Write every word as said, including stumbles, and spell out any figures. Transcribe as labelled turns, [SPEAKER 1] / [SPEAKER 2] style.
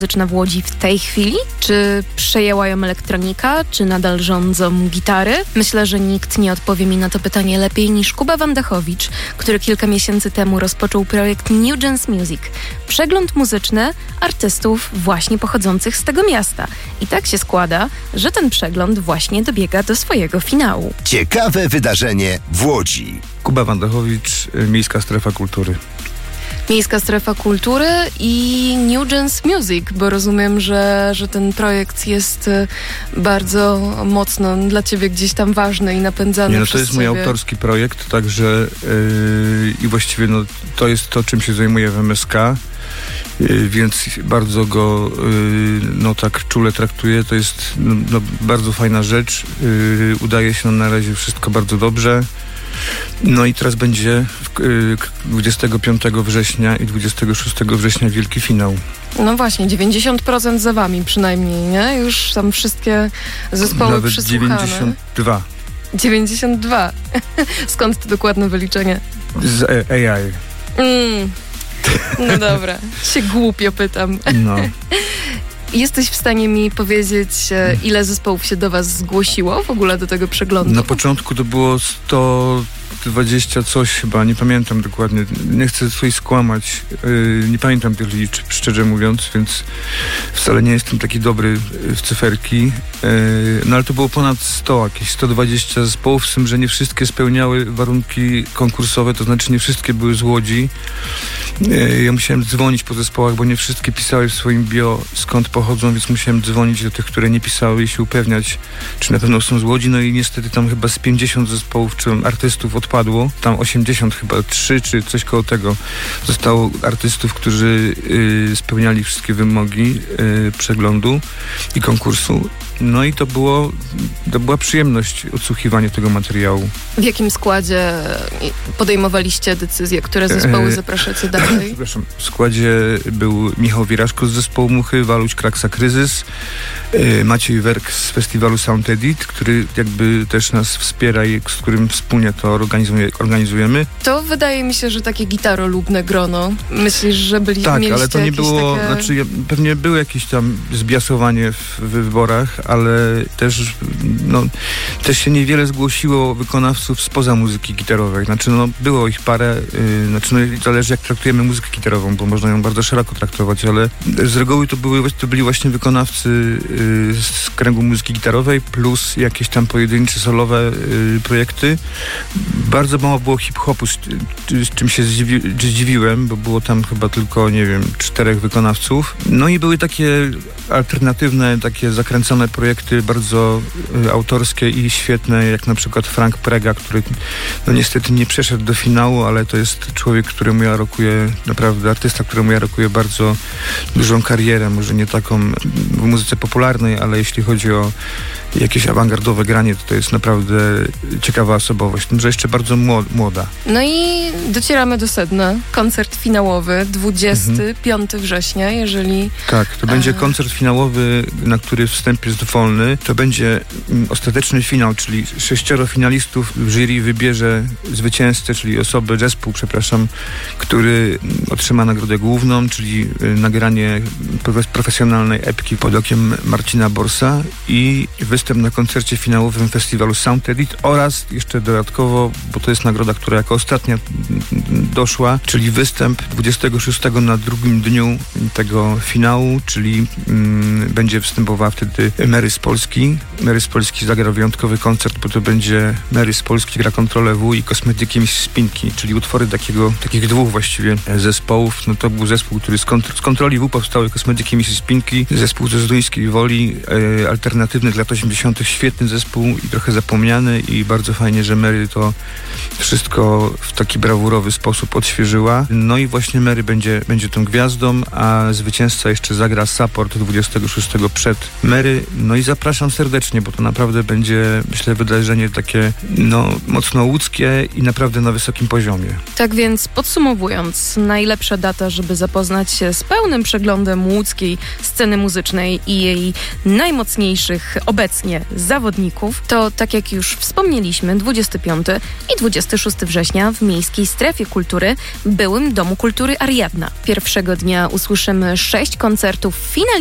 [SPEAKER 1] muzyczna w Łodzi w tej chwili? Czy przejęła ją elektronika? Czy nadal rządzą gitary? Myślę, że nikt nie odpowie mi na to pytanie lepiej niż Kuba Wandachowicz, który kilka miesięcy temu rozpoczął projekt New Dance Music. Przegląd muzyczny artystów właśnie pochodzących z tego miasta. I tak się składa, że ten przegląd właśnie dobiega do swojego finału.
[SPEAKER 2] Ciekawe wydarzenie w Łodzi.
[SPEAKER 3] Kuba Wandachowicz, Miejska Strefa Kultury.
[SPEAKER 1] Miejska Strefa Kultury i New Dance Music, bo rozumiem, że, że ten projekt jest bardzo mocno dla ciebie gdzieś tam ważny i napędzany
[SPEAKER 3] Nie, no
[SPEAKER 1] przez
[SPEAKER 3] to jest
[SPEAKER 1] ciebie.
[SPEAKER 3] mój autorski projekt, także yy, i właściwie no, to jest to, czym się zajmuję w M S K, yy, więc bardzo go yy, no tak czule traktuję. To jest no, no, bardzo fajna rzecz. Yy, udaje się nam na razie wszystko bardzo dobrze. No i teraz będzie dwudziestego piątego września i dwudziestego szóstego września wielki finał.
[SPEAKER 1] No właśnie, dziewięćdziesiąt procent za wami przynajmniej, nie? Już tam wszystkie zespoły
[SPEAKER 3] Nawet
[SPEAKER 1] przysłuchane.
[SPEAKER 3] dziewięćdziesiąt dwa.
[SPEAKER 1] dziewięćdziesiąt dwa. Skąd to dokładne wyliczenie?
[SPEAKER 3] Z A I.
[SPEAKER 1] Mm. No dobra, się głupio pytam.
[SPEAKER 3] No.
[SPEAKER 1] Jesteś w stanie mi powiedzieć, ile zespołów się do was zgłosiło w ogóle do tego przeglądu?
[SPEAKER 3] Na początku to było sto dwadzieścia coś chyba, nie pamiętam dokładnie. Nie chcę tutaj skłamać. Yy, nie pamiętam tych liczb, szczerze mówiąc, więc wcale nie jestem taki dobry w cyferki. Yy, no ale to było ponad sto, jakieś sto dwadzieścia zespołów, z tym, że nie wszystkie spełniały warunki konkursowe, to znaczy nie wszystkie były z Łodzi. Yy, ja musiałem dzwonić po zespołach, bo nie wszystkie pisały w swoim bio, skąd pochodzą, więc musiałem dzwonić do tych, które nie pisały i się upewniać, czy na pewno są z Łodzi. No i niestety tam chyba z pięćdziesiąt zespołów, czy artystów odpadło. Tam osiemdziesiąt chyba, trzy czy coś koło tego zostało artystów, którzy y, spełniali wszystkie wymogi y, przeglądu i konkursu. No i to było, to była przyjemność odsłuchiwania tego materiału.
[SPEAKER 1] W jakim składzie podejmowaliście decyzje, które zespoły zapraszacie dalej?
[SPEAKER 3] Przepraszam, w składzie był Michał Wieraszko z zespołu Muchy, Waluś Kraksa Kryzys, yy, Maciej Werk z festiwalu Sound Edit, który jakby też nas wspiera i z którym wspólnie to organizuje, organizujemy.
[SPEAKER 1] To wydaje mi się, że takie gitarolubne grono. Myślisz, że byli,
[SPEAKER 3] tak,
[SPEAKER 1] mieliście
[SPEAKER 3] ale to nie było,
[SPEAKER 1] takie...
[SPEAKER 3] znaczy ja, pewnie było jakieś tam zbiasowanie w, w wyborach, ale też, no, też się niewiele zgłosiło wykonawców spoza muzyki gitarowej. Znaczy, no, było ich parę, yy, znaczy, no, zależy jak traktujemy muzykę gitarową, bo można ją bardzo szeroko traktować, ale z reguły to, były, to byli właśnie wykonawcy yy, z kręgu muzyki gitarowej plus jakieś tam pojedyncze, solowe yy, projekty. Bardzo mało było hip-hopu, z, z czym się zdziwi, zdziwiłem, bo było tam chyba tylko, nie wiem, czterech wykonawców. No i były takie alternatywne, takie zakręcone projekty, bardzo y, autorskie i świetne, jak na przykład Frank Prega, który no niestety nie przeszedł do finału, ale to jest człowiek, któremu ja rokuję, naprawdę artysta, któremu ja rokuję bardzo dużą karierę, może nie taką w muzyce popularnej, ale jeśli chodzi o jakieś awangardowe granie, to to jest naprawdę ciekawa osobowość, tym, że jeszcze bardzo młoda.
[SPEAKER 1] No i docieramy do sedna. Koncert finałowy, dwudziestego piątego września, jeżeli...
[SPEAKER 3] Tak, to będzie koncert finałowy, na który wstęp jest wolny. To będzie ostateczny finał, czyli sześcioro finalistów w jury wybierze zwycięzcę, czyli osobę, zespół, przepraszam, który otrzyma nagrodę główną, czyli nagranie profesjonalnej epki pod okiem Marcina Borsa i występ na koncercie finałowym festiwalu Sound Edit oraz jeszcze dodatkowo, bo to jest nagroda, która jako ostatnia doszła, czyli występ dwudziestego szóstego na drugim dniu tego finału, czyli mm, będzie występowała wtedy Mary z Polski. Mary z Polski zagra wyjątkowy koncert, bo to będzie Mary z Polski gra Kontrolę W i Kosmetyki Spinki, czyli utwory takiego, takich dwóch właściwie zespołów. No to był zespół, który z, kont- z Kontroli W powstały Kosmetyki Misy Spinki, zespół ze Zduńskiej Woli, e, alternatywny z lat osiemdziesiątych, świetny zespół i trochę zapomniany i bardzo fajnie, że Mary to wszystko w taki brawurowy sposób odświeżyła. No i właśnie Mary będzie, będzie tą gwiazdą, a zwycięzca jeszcze zagra support dwudziestego szóstego przed Mary. No i zapraszam serdecznie, bo to naprawdę będzie, myślę, wydarzenie takie no, mocno łódzkie i naprawdę na wysokim poziomie.
[SPEAKER 1] Tak więc podsumowując, więc najlepsza data, żeby zapoznać się z pełnym przeglądem łódzkiej sceny muzycznej i jej najmocniejszych obecnie zawodników, to tak jak już wspomnieliśmy, dwudziestego piątego i dwudziestego szóstego września w Miejskiej Strefie Kultury, byłym Domu Kultury Ariadna. Pierwszego dnia usłyszymy sześć koncertów finalistycznych